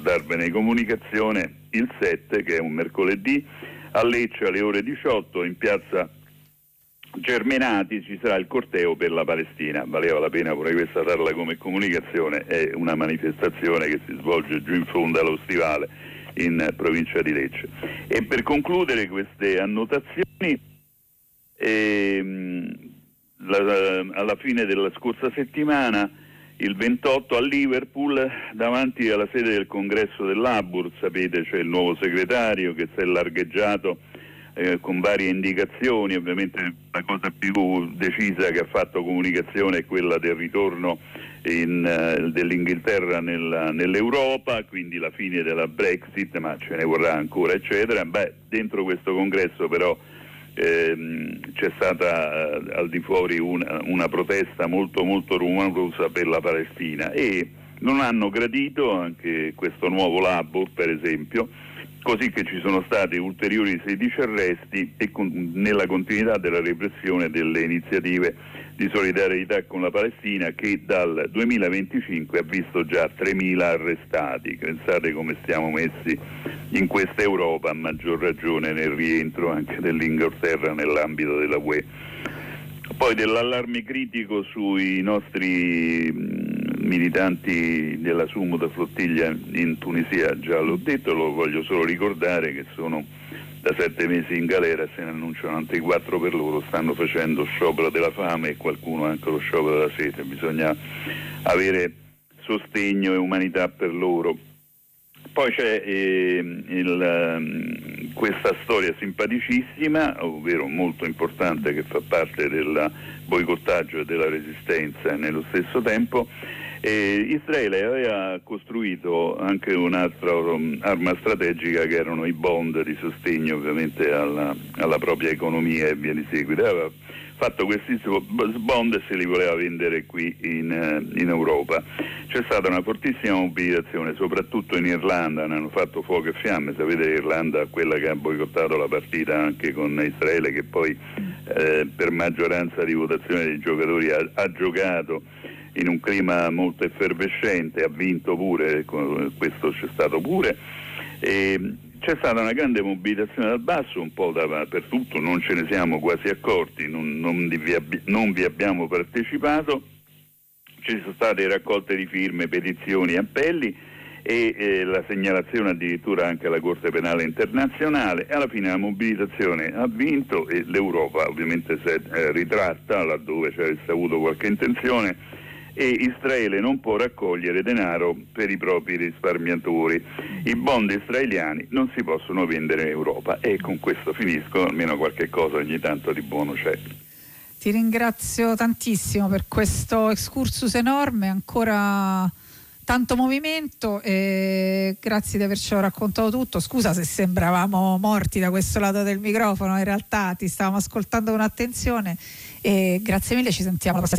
darvene comunicazione, il 7, che è un mercoledì, a Lecce alle ore 18 in piazza Germenati ci sarà il corteo per la Palestina. Valeva la pena pure questa darla come comunicazione, è una manifestazione che si svolge giù in fondo allo Stivale in provincia di Lecce. E per concludere queste annotazioni, alla fine della scorsa settimana, il 28 a Liverpool, davanti alla sede del congresso dell'Abur, sapete c'è il nuovo segretario che si è largheggiato con varie indicazioni. Ovviamente la cosa più decisa che ha fatto comunicazione è quella del ritorno dell'Inghilterra nell'Europa, quindi la fine della Brexit, ma ce ne vorrà ancora, eccetera. Dentro questo congresso però c'è stata al di fuori una protesta molto molto rumorosa per la Palestina, e non hanno gradito anche questo nuovo Labour, per esempio, così che ci sono stati ulteriori 16 arresti e nella continuità della repressione delle iniziative di solidarietà con la Palestina, che dal 2025 ha visto già 3.000 arrestati. Pensate come stiamo messi in questa Europa, a maggior ragione nel rientro anche dell'Inghilterra nell'ambito della UE. Poi dell'allarme critico sui nostri militanti della Sumud flottiglia in Tunisia, già l'ho detto, lo voglio solo ricordare che sono da 7 mesi in galera, se ne annunciano altri 4 per loro, stanno facendo sciopero della fame e qualcuno anche lo sciopero della sete. Bisogna avere sostegno e umanità per loro. Poi c'è questa storia simpaticissima, ovvero molto importante, che fa parte del boicottaggio e della resistenza nello stesso tempo. Israele aveva costruito anche un'altra arma strategica, che erano i bond di sostegno ovviamente alla propria economia e via di seguito. Aveva fatto questi bond e se li voleva vendere qui in Europa. C'è stata una fortissima mobilitazione, soprattutto in Irlanda, ne hanno fatto fuoco e fiamme. Sapete, l'Irlanda è quella che ha boicottato la partita anche con Israele, che poi per maggioranza di votazione dei giocatori ha giocato in un clima molto effervescente, ha vinto pure, questo c'è stato pure. C'è stata una grande mobilitazione dal basso, un po' dappertutto, non ce ne siamo quasi accorti, non vi abbiamo partecipato. Ci sono state raccolte di firme, petizioni, appelli e la segnalazione addirittura anche alla Corte Penale Internazionale. Alla fine la mobilitazione ha vinto e l'Europa ovviamente si è ritratta laddove c'è avuto qualche intenzione, e Israele non può raccogliere denaro per i propri risparmiatori. I bond israeliani non si possono vendere in Europa, e con questo finisco, almeno qualche cosa ogni tanto di buono c'è. Ti ringrazio tantissimo per questo excursus enorme, ancora tanto movimento, e grazie di avercelo raccontato tutto. Scusa se sembravamo morti da questo lato del microfono, in realtà ti stavamo ascoltando con attenzione, e grazie mille, ci sentiamo la prossima